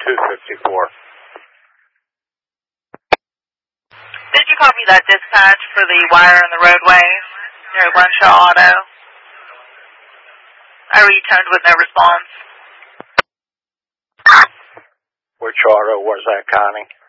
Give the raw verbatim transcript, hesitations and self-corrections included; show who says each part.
Speaker 1: two fifty-four.
Speaker 2: Did you copy that dispatch for the wire in the roadway near Glenshaw Auto? I returned with no response.
Speaker 1: Which auto was that, Connie?